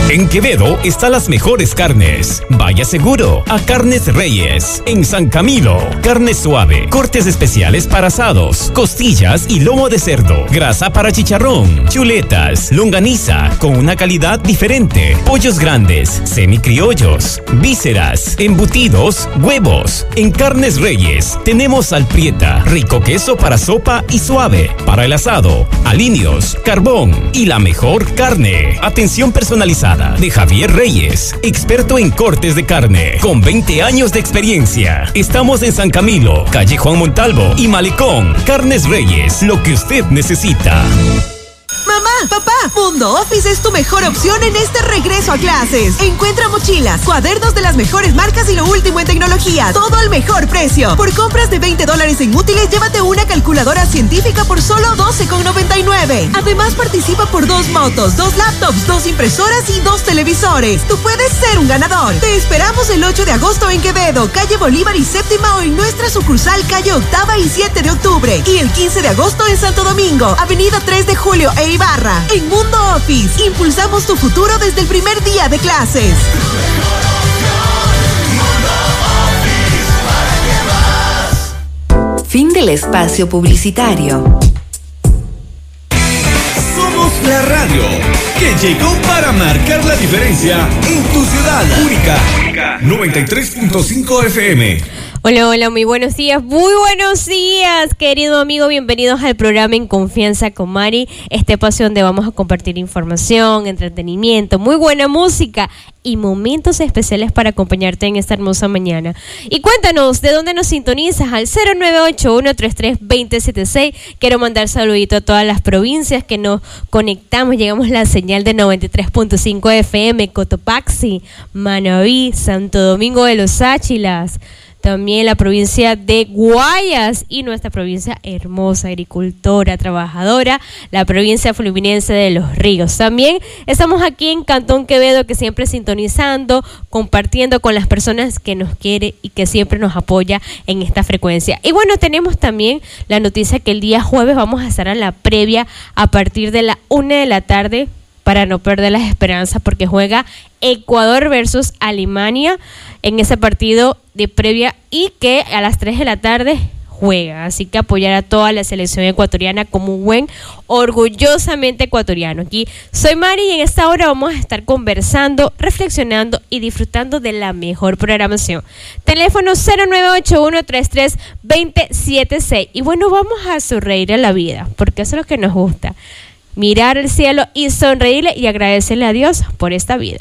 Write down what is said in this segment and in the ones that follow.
En Quevedo están las mejores carnes. Vaya seguro a Carnes Reyes. En San Camilo, carne suave, cortes especiales para asados, costillas y lomo de cerdo, grasa para chicharrón, chuletas, longaniza con una calidad diferente, pollos grandes, semicriollos, vísceras, embutidos, huevos. En Carnes Reyes tenemos alprieta, rico queso para sopa y suave, para el asado, aliños, carbón y la mejor carne. Atención personalizada de Javier Reyes, experto en cortes de carne, con 20 años de experiencia. Estamos en San Camilo, calle Juan Montalvo y Malecón. Carnes Reyes, lo que usted necesita. Mamá, papá, Mundo Office es tu mejor opción en este regreso a clases. Encuentra mochilas, cuadernos de las mejores marcas y lo último en tecnología. Todo al mejor precio. Por compras de $20 en útiles, llévate una calculadora científica por solo $12,99. Además, participa por 2 motos, 2 laptops, 2 impresoras y 2 televisores. Tú puedes ser un ganador. Te esperamos el 8 de agosto en Quevedo, calle Bolívar y Séptima, o en nuestra sucursal calle Octava y 7 de octubre. Y el 15 de agosto en Santo Domingo, avenida 3 de Julio e Ibarra. En Mundo Office, impulsamos tu futuro desde el primer día de clases. Fin del espacio publicitario. Somos la radio que llegó para marcar la diferencia en tu ciudad. Única 93.5 FM. Hola, hola, muy buenos días, querido amigo, bienvenidos al programa En Confianza con Mari, este espacio donde vamos a compartir información, entretenimiento, muy buena música y momentos especiales para acompañarte en esta hermosa mañana. Y cuéntanos, ¿de dónde nos sintonizas? Al 0981332076. Quiero mandar saludito a todas las provincias que nos conectamos, llegamos a la señal de 93.5 FM, Cotopaxi, Manabí, Santo Domingo de los Áchilas, también la provincia de Guayas y nuestra provincia hermosa, agricultora, trabajadora, la provincia fluminense de Los Ríos. También estamos aquí en Cantón Quevedo, que siempre sintonizando, compartiendo con las personas que nos quiere y que siempre nos apoya en esta frecuencia. Y bueno, tenemos también la noticia que el día jueves vamos a estar a la previa a partir de la 1 de la tarde, para no perder las esperanzas, porque juega Ecuador versus Alemania en ese partido de previa y que a las 3 de la tarde juega. Así que apoyar a toda la selección ecuatoriana como un buen, orgullosamente ecuatoriano. Aquí soy Mari y en esta hora vamos a estar conversando, reflexionando y disfrutando de la mejor programación. Teléfono 0981332076. Y bueno, vamos a sonreír a la vida, porque eso es lo que nos gusta. Mirar el cielo y sonreírle y agradecerle a Dios por esta vida.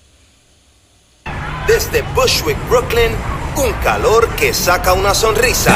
Desde Bushwick, Brooklyn, un calor que saca una sonrisa.